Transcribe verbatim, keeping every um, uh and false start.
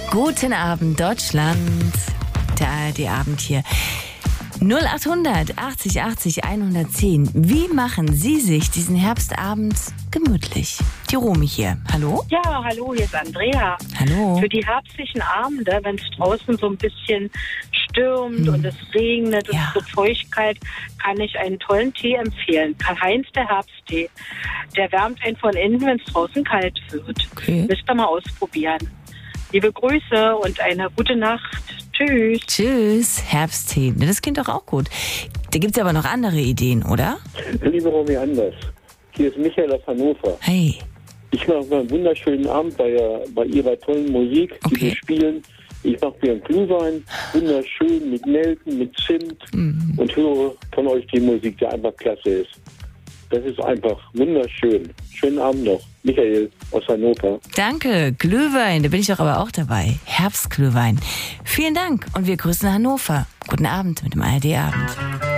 Guten Abend, Deutschland. Der A R D-Abend hier. null achthundert achtzig achtzig hundertzehn. Wie machen Sie sich diesen Herbstabend gemütlich? Die Romy hier. Hallo? Ja, hallo, hier ist Andrea. Hallo. Für die herbstlichen Abende, wenn es draußen so ein bisschen stürmt Hm. und es regnet und Ja. es wird Feuchtigkeit, kann ich einen tollen Tee empfehlen. Karl-Heinz, der Herbsttee. Der wärmt einen von innen, wenn es draußen kalt wird. Okay. Müsst ihr mal ausprobieren. Liebe Grüße und eine gute Nacht. Tschüss. Tschüss, Herbsttee. Das klingt doch auch gut. Da gibt es aber noch andere Ideen, oder? Liebe Romy Anders, hier ist Michael aus Hannover. Hey. Ich mache mir einen wunderschönen Abend bei, der, bei Ihrer tollen Musik, die Okay. Sie spielen. Ich mache mir einen Glühwein, wunderschön mit Nelken, mit Zimt Mhm. und höre von euch die Musik, die einfach klasse ist. Das ist einfach wunderschön. Schönen Abend noch. Michael aus Hannover. Danke, Glühwein, da bin ich doch aber auch dabei. Herbstglühwein. Vielen Dank und wir grüßen Hannover. Guten Abend mit dem A R D-Abend.